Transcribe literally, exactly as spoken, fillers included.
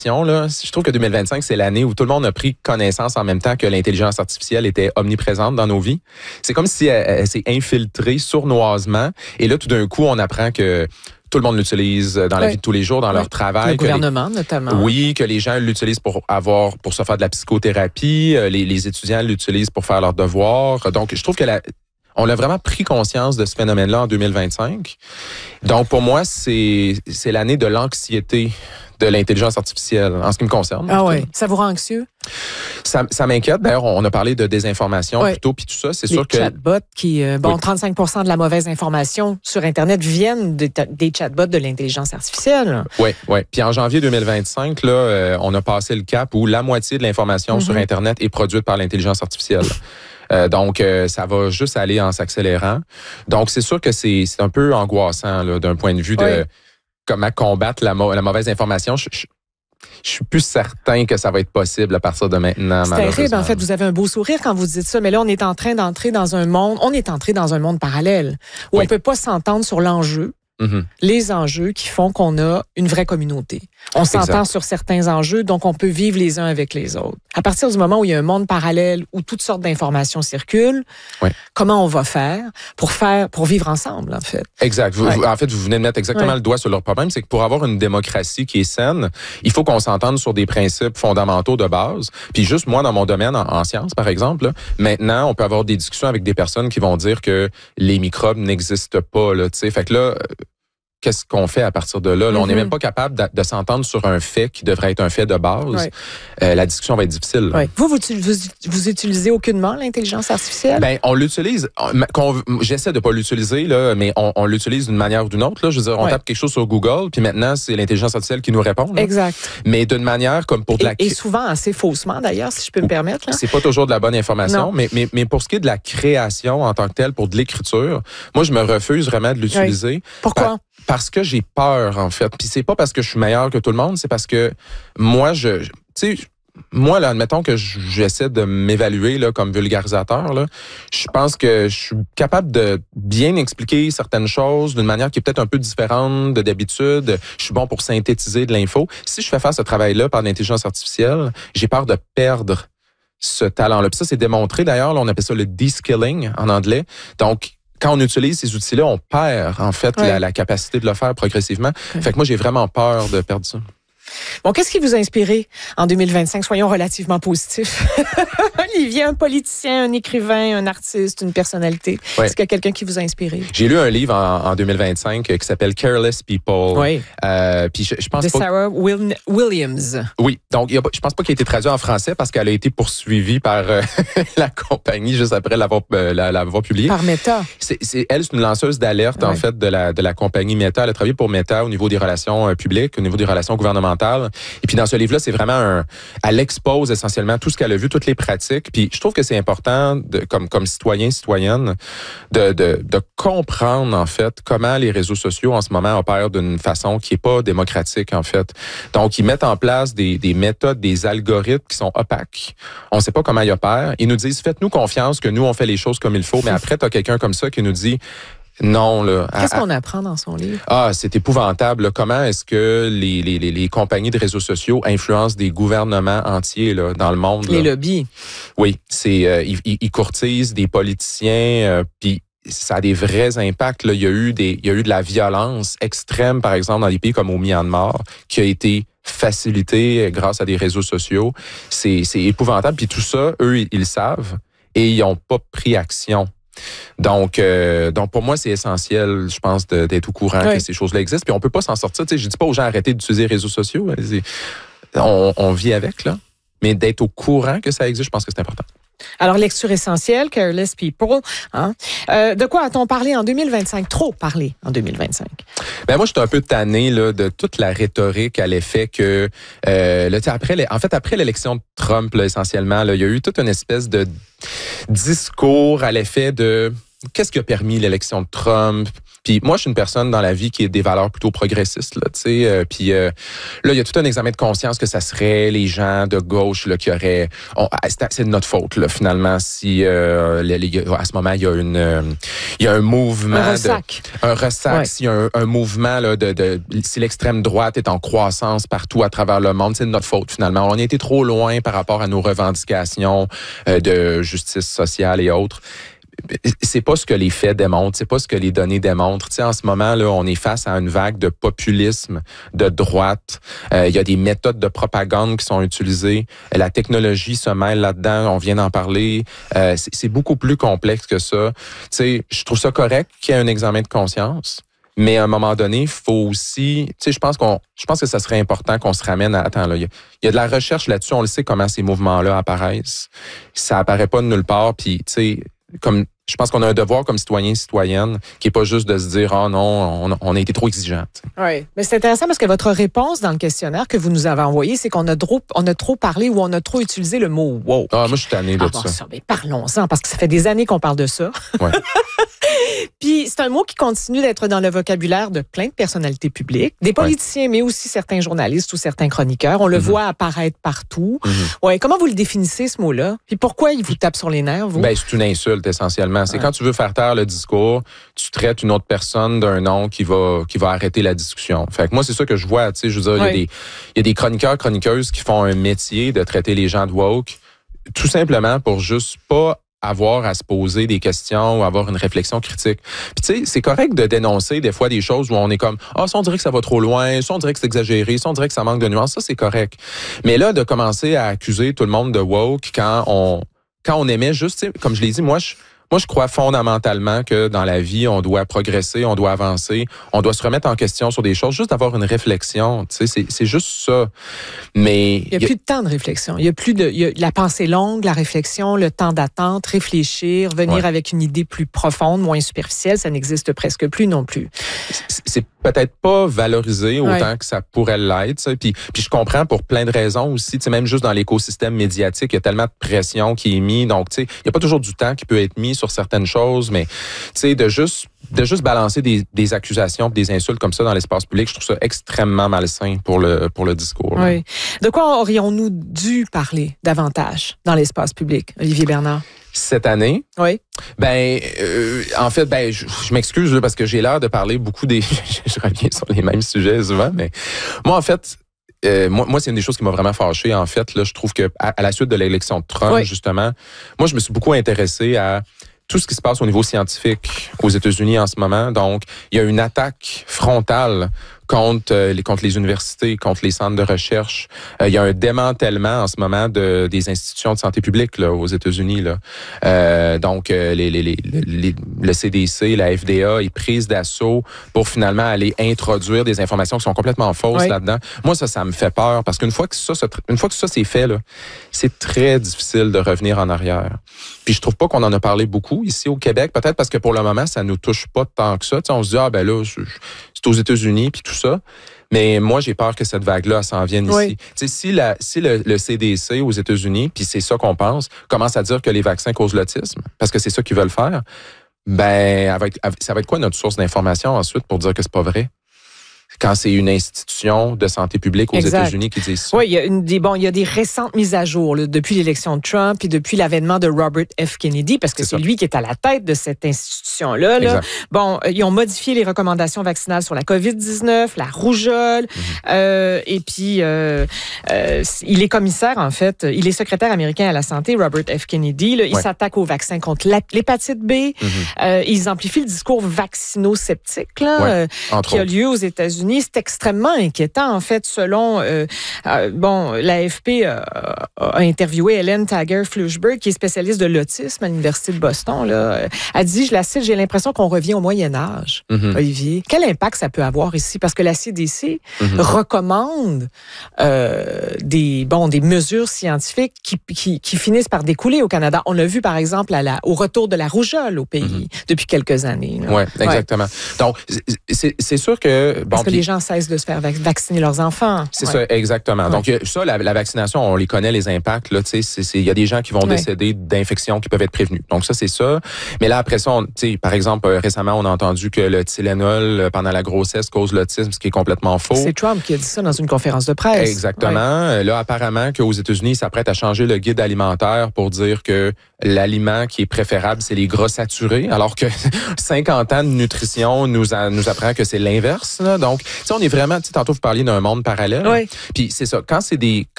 Là, je trouve que deux mille vingt-cinq, c'est l'année où tout le monde a pris connaissance en même temps que l'intelligence artificielle était omniprésente dans nos vies. C'est comme si elle, elle s'est infiltrée sournoisement. Et là, tout d'un coup, on apprend que tout le monde l'utilise dans la oui. vie de tous les jours, dans oui. leur travail. Le gouvernement, les, notamment. Oui, que les gens l'utilisent pour avoir, pour se faire de la psychothérapie. Les, les étudiants l'utilisent pour faire leurs devoirs. Donc, je trouve que la, on a vraiment pris conscience de ce phénomène-là en deux mille vingt-cinq. Donc, pour moi, c'est, c'est l'année de l'anxiété de l'intelligence artificielle, en ce qui me concerne. Ah oui, ça vous rend anxieux? Ça, ça m'inquiète. D'ailleurs, on a parlé de désinformation oui. plus tôt, puis tout ça, c'est les sûr que... Les chatbots qui... Euh, bon, oui. trente-cinq pour cent de la mauvaise information sur Internet viennent de, des chatbots de l'intelligence artificielle. Oui, oui. Puis en janvier deux mille vingt-cinq, là, euh, on a passé le cap où la moitié de l'information mm-hmm. sur Internet est produite par l'intelligence artificielle. Euh, donc, euh, ça va juste aller en s'accélérant. Donc, c'est sûr que c'est, c'est un peu angoissant là, d'un point de vue de oui. comment combattre la, la mauvaise information. Je, je, je suis plus certain que ça va être possible à partir de maintenant. C'est terrible. En fait, vous avez un beau sourire quand vous dites ça, mais là, on est en train d'entrer dans un monde, on est entré dans un monde parallèle où oui. on peut pas s'entendre sur l'enjeu. Mm-hmm. Les enjeux qui font qu'on a une vraie communauté. On exact. S'entend sur certains enjeux, donc on peut vivre les uns avec les autres. À partir du moment où il y a un monde parallèle où toutes sortes d'informations circulent, oui. comment on va faire pour faire pour vivre ensemble, en fait? Exact. Vous, ouais. vous, en fait, vous venez de mettre exactement ouais. le doigt sur leur problème, c'est que pour avoir une démocratie qui est saine, il faut qu'on s'entende sur des principes fondamentaux de base. Puis juste moi, dans mon domaine, en, en sciences, par exemple, là, maintenant, on peut avoir des discussions avec des personnes qui vont dire que les microbes n'existent pas. Là, t'sais. Fait que là, qu'est-ce qu'on fait à partir de là? là mm-hmm. On n'est même pas capable de, de s'entendre sur un fait qui devrait être un fait de base. Oui. Euh, la discussion va être difficile. Oui. Vous, vous, vous, vous utilisez aucunement l'intelligence artificielle? Ben, on l'utilise. On, j'essaie de pas l'utiliser, là, mais on, on l'utilise d'une manière ou d'une autre. Là. Je veux dire, on oui. tape quelque chose sur Google, puis maintenant, c'est l'intelligence artificielle qui nous répond. Là. Exact. Mais d'une manière comme pour de et, la... Et souvent assez faussement, d'ailleurs, si je peux me permettre. Là. C'est pas toujours de la bonne information, mais, mais, mais pour ce qui est de la création en tant que telle, pour de l'écriture, moi, je me refuse vraiment de l'utiliser. Oui. Pourquoi? Par, Parce que j'ai peur, en fait. Puis c'est pas parce que je suis meilleur que tout le monde, c'est parce que moi, je... Tu sais, moi, là, admettons que j'essaie de m'évaluer là, comme vulgarisateur, là, je pense que je suis capable de bien expliquer certaines choses d'une manière qui est peut-être un peu différente de d'habitude. Je suis bon pour synthétiser de l'info. Si je fais faire ce travail-là par l'intelligence artificielle, j'ai peur de perdre ce talent-là. Puis ça, c'est démontré d'ailleurs. Là, on appelle ça le de-skilling en anglais. Donc, quand on utilise ces outils-là, on perd en fait oui. la, la capacité de le faire progressivement. Oui. Fait que moi, j'ai vraiment peur de perdre ça. Bon, qu'est-ce qui vous a inspiré en deux mille vingt-cinq? Soyons relativement positifs. Olivier, un politicien, un écrivain, un artiste, une personnalité. Oui. Est-ce qu'il y a quelqu'un qui vous a inspiré? J'ai lu un livre en, en deux mille vingt-cinq qui s'appelle Careless People. Oui. Euh, puis je, je pense de pas... Sarah Will- Williams. Oui. Donc, il a, je pense pas qu'il a été traduit en français parce qu'elle a été poursuivie par euh, la compagnie juste après l'avoir, euh, l'avoir publié. Par Meta. C'est, c'est, elle, c'est une lanceuse d'alerte, oui. en fait, de la, de la compagnie Meta. Elle a travaillé pour Meta au niveau des relations euh, publiques, au niveau des relations gouvernementales. Et puis dans ce livre-là, c'est vraiment un... Elle expose essentiellement tout ce qu'elle a vu, toutes les pratiques. Puis je trouve que c'est important, de, comme, comme citoyen, citoyenne, de, de, de comprendre, en fait, comment les réseaux sociaux, en ce moment, opèrent d'une façon qui est pas démocratique, en fait. Donc, ils mettent en place des, des méthodes, des algorithmes qui sont opaques. On ne sait pas comment ils opèrent. Ils nous disent, faites-nous confiance que nous, on fait les choses comme il faut. Mais après, tu as quelqu'un comme ça qui nous dit... Non, là. Qu'est-ce à, qu'on apprend dans son livre? Ah, c'est épouvantable. Là. Comment est-ce que les, les, les, les compagnies de réseaux sociaux influencent des gouvernements entiers là, dans le monde? Les là. lobbies. Oui, c'est euh, ils, ils courtisent des politiciens, euh, puis ça a des vrais impacts. Là. Il y a eu des, il y a eu de la violence extrême, par exemple, dans des pays comme au Myanmar, qui a été facilitée grâce à des réseaux sociaux. C'est, c'est épouvantable. Puis tout ça, eux, ils, ils le savent et ils n'ont pas pris action. Donc, euh, donc pour moi, c'est essentiel, je pense, de, d'être au courant oui. que ces choses-là existent. Puis on peut pas s'en sortir. Tu sais, je dis pas aux gens arrêtez d'utiliser les réseaux sociaux. On, on vit avec, là. Mais d'être au courant que ça existe, je pense que c'est important. Alors, lecture essentielle, Careless People. Hein? Euh, de quoi a-t-on parlé en deux mille vingt-cinq? Trop parlé en deux mille vingt-cinq. Ben moi, j'étais un peu tanné là, de toute la rhétorique à l'effet que, euh, là, après, les, en fait, après l'élection de Trump, là, essentiellement, là, il y a eu toute une espèce de discours à l'effet de qu'est-ce qui a permis l'élection de Trump? Puis moi, je suis une personne dans la vie qui a des valeurs plutôt progressistes, là, tu sais. Euh, puis euh, là, il y a tout un examen de conscience que ça serait les gens de gauche là qui auraient... On, c'est de notre faute, là, finalement, si euh, les, les, à ce moment, il y a une... Euh, il y a un mouvement... Un ressac. De, un ressac, ouais. S'il y a un, un mouvement là, de, de... Si l'extrême droite est en croissance partout à travers le monde, c'est de notre faute, finalement. On a été trop loin par rapport à nos revendications euh, de justice sociale et autres. C'est pas ce que les faits démontrent, c'est pas ce que les données démontrent. Tu sais, en ce moment là, on est face à une vague de populisme de droite. Euh, il y a des méthodes de propagande qui sont utilisées. La technologie se mêle là-dedans. On vient d'en parler. Euh, c'est, c'est beaucoup plus complexe que ça. Tu sais, je trouve ça correct qu'il y ait un examen de conscience. Mais à un moment donné, il faut aussi, tu sais, je pense qu'on, je pense que ça serait important qu'on se ramène à, attends, là, il y, y a de la recherche là-dessus, on le sait comment ces mouvements-là apparaissent. Ça apparaît pas de nulle part, puis tu sais, comme, je pense qu'on a un devoir comme citoyen, citoyenne, qui est pas juste de se dire, ah oh non, on, on a été trop exigeant. Oui, mais c'est intéressant parce que votre réponse dans le questionnaire que vous nous avez envoyé, c'est qu'on a trop, on a trop parlé ou on a trop utilisé le mot woke. Ah, moi, je suis tanné de ah, ça. Bon, ça. Mais parlons-en, parce que ça fait des années qu'on parle de ça. Ouais. Puis c'est un mot qui continue d'être dans le vocabulaire de plein de personnalités publiques, des politiciens, ouais. mais aussi certains journalistes ou certains chroniqueurs. On le mm-hmm. voit apparaître partout. Mm-hmm. Ouais, comment vous le définissez, ce mot-là? Puis pourquoi il vous tape sur les nerfs, vous? Ben, c'est une insulte, essentiellement. C'est ouais. quand tu veux faire taire le discours, tu traites une autre personne d'un nom qui va, qui va arrêter la discussion. Fait que moi, c'est ça que je vois. Tu sais, je veux dire, il ouais. y a des, il y a des chroniqueurs, chroniqueuses qui font un métier de traiter les gens de woke, tout simplement pour juste pas avoir à se poser des questions ou avoir une réflexion critique. Puis tu sais, c'est correct de dénoncer des fois des choses où on est comme « Ah, ça on dirait que ça va trop loin, ça on dirait que c'est exagéré, ça on dirait que ça manque de nuances », ça c'est correct. Mais là, de commencer à accuser tout le monde de woke quand on quand on aimait juste, tu sais, comme je l'ai dit, moi je Moi, je crois fondamentalement que dans la vie, on doit progresser, on doit avancer, on doit se remettre en question sur des choses, juste d'avoir une réflexion. Tu sais, c'est, c'est juste ça. Mais il y a plus de temps de réflexion. Il y a plus de, il y a la pensée longue, la réflexion, le temps d'attente, réfléchir, venir ouais. avec une idée plus profonde, moins superficielle, ça n'existe presque plus non plus. C'est, c'est peut-être pas valorisé autant ouais. que ça pourrait l'être. Ça. Puis, puis je comprends pour plein de raisons aussi. Tu sais, même juste dans l'écosystème médiatique, il y a tellement de pression qui est mise. Donc, tu sais, il y a pas toujours du temps qui peut être mis sur certaines choses, mais tu sais, de juste de juste balancer des, des accusations, des insultes comme ça dans l'espace public, je trouve ça extrêmement malsain pour le pour le discours. Là. Oui. De quoi aurions-nous dû parler davantage dans l'espace public, Olivier Bernard? Cette année? Oui. Ben, euh, en fait, ben, je, je m'excuse là, parce que j'ai l'air de parler beaucoup des... je reviens sur les mêmes sujets souvent, mais moi, en fait... Euh, moi, moi, c'est une des choses qui m'a vraiment fâché. En fait, là, je trouve que à, à la suite de l'élection de Trump, oui. justement, moi, je me suis beaucoup intéressé à tout ce qui se passe au niveau scientifique aux États-Unis en ce moment. Donc, il y a une attaque frontale contre euh, les contre les universités, contre les centres de recherche. Euh, il y a un démantèlement en ce moment de des institutions de santé publique là aux États-Unis là. Euh, donc euh, les, les, les, les le C D C, la F D A est prise d'assaut pour finalement aller introduire des informations qui sont complètement fausses oui. là-dedans. Moi ça ça me fait peur parce qu'une fois que ça, ça une fois que ça c'est fait là, c'est très difficile de revenir en arrière. Puis je trouve pas qu'on en a parlé beaucoup ici au Québec, peut-être parce que pour le moment ça nous touche pas tant que ça. Tu sais, on se dit ah ben là c'est aux États-Unis puis tout ça. Mais moi, j'ai peur que cette vague-là s'en vienne oui. ici. Tu sais, si, la, si le, le C D C aux États-Unis, puis c'est ça qu'on pense, commence à dire que les vaccins causent l'autisme, parce que c'est ça qu'ils veulent faire, ben, avec, ça va être quoi notre source d'information ensuite pour dire que c'est pas vrai? Quand c'est une institution de santé publique aux exact. États-Unis qui dit ça. Oui, il y a une des bon, il y a des récentes mises à jour là, depuis l'élection de Trump et depuis l'avènement de Robert F. Kennedy, parce que c'est, c'est lui qui est à la tête de cette institution-là. Là. Bon, ils ont modifié les recommandations vaccinales sur la covid dix-neuf, la rougeole, mm-hmm. euh, et puis euh, euh, il est commissaire en fait, il est secrétaire américain à la santé, Robert F. Kennedy. Là, il ouais. s'attaque aux vaccins contre l'hépatite B. Mm-hmm. Euh, ils amplifient le discours vaccinosceptique là, ouais, euh, qui a lieu aux États-Unis. C'est extrêmement inquiétant, en fait, selon... Euh, euh, bon, l'A F P euh, a interviewé Ellen Tager-Flushberg, qui est spécialiste de l'autisme à l'Université de Boston. Là. Elle dit, je la cite, j'ai l'impression qu'on revient au Moyen Âge, mm-hmm. Olivier. Quel impact ça peut avoir ici? Parce que la C D C mm-hmm. recommande euh, des, bon, des mesures scientifiques qui, qui, qui finissent par découler au Canada. On l'a vu, par exemple, à la, au retour de la rougeole au pays mm-hmm. depuis quelques années. Oui, exactement. Ouais. Donc, c'est, c'est sûr que... Bon, les les gens cessent de se faire vac- vacciner leurs enfants. C'est ouais. ça, exactement. Ouais. Donc, ça, la, la vaccination, on les connaît, les impacts. Là, tu sais, il y a des gens qui vont ouais. décéder d'infections qui peuvent être prévenues. Donc, ça, c'est ça. Mais là, après ça, tu sais, par exemple, euh, récemment, on a entendu que le Tylenol, euh, pendant la grossesse, cause l'autisme, ce qui est complètement faux. C'est Trump qui a dit ça dans une conférence de presse. Exactement. Ouais. Là, apparemment, qu'aux États-Unis, ils s'apprêtent à changer le guide alimentaire pour dire que l'aliment qui est préférable, c'est les gras saturés, alors que cinquante ans de nutrition nous, a, nous apprend que c'est l'inverse. Là. Donc, tu sais, on est vraiment, tu sais, tantôt vous parliez d'un monde parallèle. Oui. Puis c'est ça, quand c'est des